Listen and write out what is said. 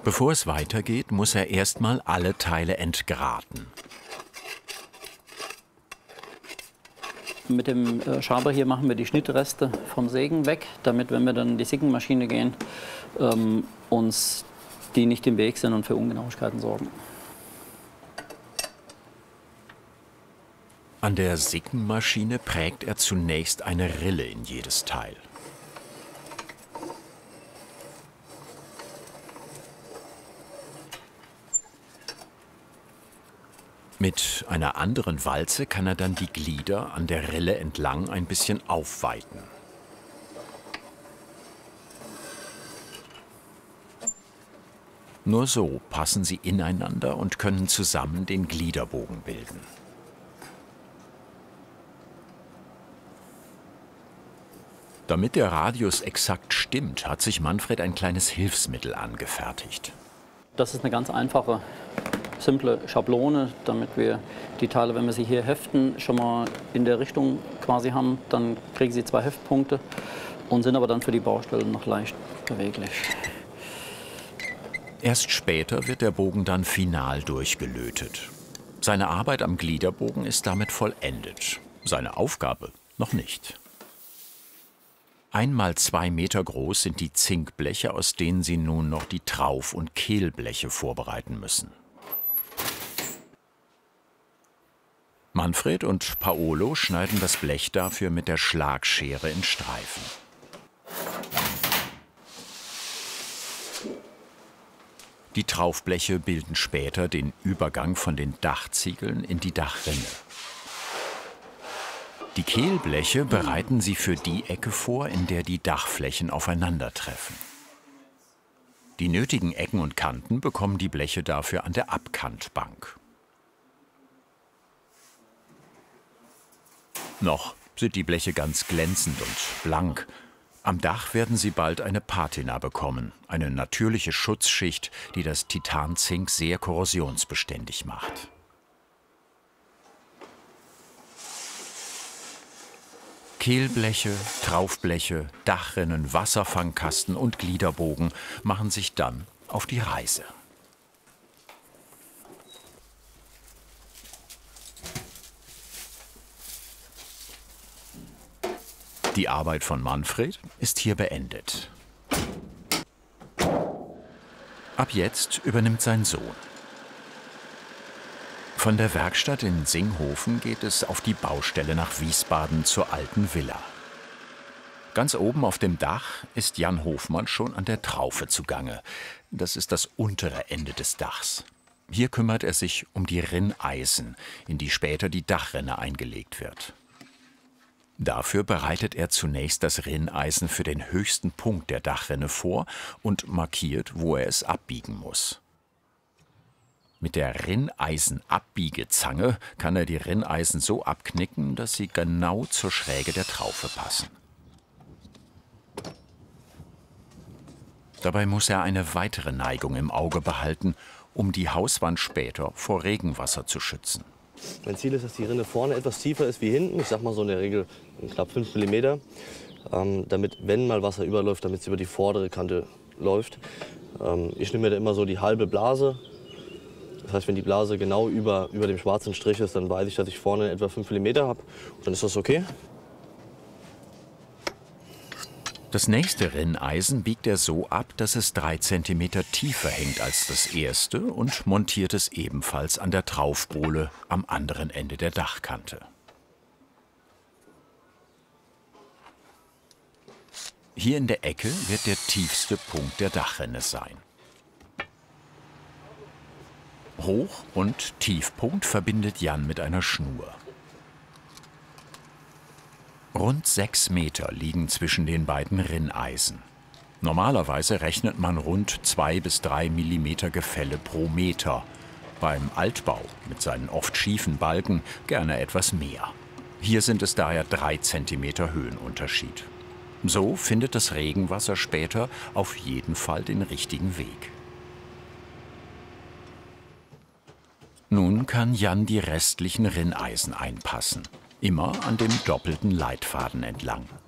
Bevor es weitergeht, muss er erstmal alle Teile entgraten. Mit dem Schaber hier machen wir die Schnittreste vom Sägen weg, damit, wenn wir dann in die Sickenmaschine gehen, uns die nicht im Weg sind und für Ungenauigkeiten sorgen. An der Sickenmaschine prägt er zunächst eine Rille in jedes Teil. Mit einer anderen Walze kann er dann die Glieder an der Rille entlang ein bisschen aufweiten. Nur so passen sie ineinander und können zusammen den Gliederbogen bilden. Damit der Radius exakt stimmt, hat sich Manfred ein kleines Hilfsmittel angefertigt. Das ist eine ganz einfache, simple Schablone, damit wir die Teile, wenn wir sie hier heften, schon mal in der Richtung quasi haben. Dann kriegen sie 2 Heftpunkte und sind aber dann für die Baustellen noch leicht beweglich. Erst später wird der Bogen dann final durchgelötet. Seine Arbeit am Gliederbogen ist damit vollendet. Seine Aufgabe noch nicht. 1 x 2 Meter groß sind die Zinkbleche, aus denen sie nun noch die Trauf- und Kehlbleche vorbereiten müssen. Manfred und Paolo schneiden das Blech dafür mit der Schlagschere in Streifen. Die Traufbleche bilden später den Übergang von den Dachziegeln in die Dachrinne. Die Kehlbleche bereiten sie für die Ecke vor, in der die Dachflächen aufeinandertreffen. Die nötigen Ecken und Kanten bekommen die Bleche dafür an der Abkantbank. Noch sind die Bleche ganz glänzend und blank. Am Dach werden sie bald eine Patina bekommen, eine natürliche Schutzschicht, die das Titanzink sehr korrosionsbeständig macht. Kehlbleche, Traufbleche, Dachrinnen, Wasserfangkasten und Gliederbogen machen sich dann auf die Reise. Die Arbeit von Manfred ist hier beendet. Ab jetzt übernimmt sein Sohn. Von der Werkstatt in Singhofen geht es auf die Baustelle nach Wiesbaden zur alten Villa. Ganz oben auf dem Dach ist Jan Hofmann schon an der Traufe zugange. Das ist das untere Ende des Dachs. Hier kümmert er sich um die Rinneisen, in die später die Dachrinne eingelegt wird. Dafür bereitet er zunächst das Rinneisen für den höchsten Punkt der Dachrinne vor und markiert, wo er es abbiegen muss. Mit der Rinneisenabbiegezange kann er die Rinneisen so abknicken, dass sie genau zur Schräge der Traufe passen. Dabei muss er eine weitere Neigung im Auge behalten, um die Hauswand später vor Regenwasser zu schützen. Mein Ziel ist, dass die Rinne vorne etwas tiefer ist wie hinten. Ich sag mal so in der Regel knapp 5 mm. Damit, wenn mal Wasser überläuft, damit es über die vordere Kante läuft. Ich nehme mir da immer so die halbe Blase. Das heißt, wenn die Blase genau über dem schwarzen Strich ist, dann weiß ich, dass ich vorne etwa 5 mm habe. Und dann ist das okay. Das nächste Rinneisen biegt er so ab, dass es 3 cm tiefer hängt als das erste und montiert es ebenfalls an der Traufbohle am anderen Ende der Dachkante. Hier in der Ecke wird der tiefste Punkt der Dachrinne sein. Hoch- und Tiefpunkt verbindet Jan mit einer Schnur. Rund 6 Meter liegen zwischen den beiden Rinneisen. Normalerweise rechnet man rund 2 bis 3 mm Gefälle pro Meter. Beim Altbau mit seinen oft schiefen Balken gerne etwas mehr. Hier sind es daher 3 cm Höhenunterschied. So findet das Regenwasser später auf jeden Fall den richtigen Weg. Nun kann Jan die restlichen Rinneisen einpassen, immer an dem doppelten Leitfaden entlang.